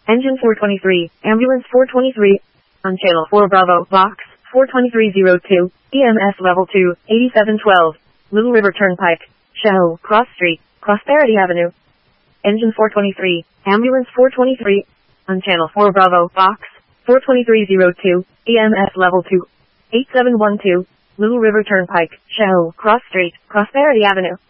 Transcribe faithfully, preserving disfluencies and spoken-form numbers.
Engine four twenty-three, Ambulance four twenty-three, on Channel four Bravo, Box four twenty-three oh two, E M S Level two, eighty-seven twelve, Little River Turnpike, Shell, Cross Street, Prosperity Avenue. Engine four twenty-three, Ambulance four twenty-three, on Channel four Bravo, Box four twenty-three oh two, E M S Level two, eighty-seven twelve, Little River Turnpike, Shell, Cross Street, Prosperity Avenue.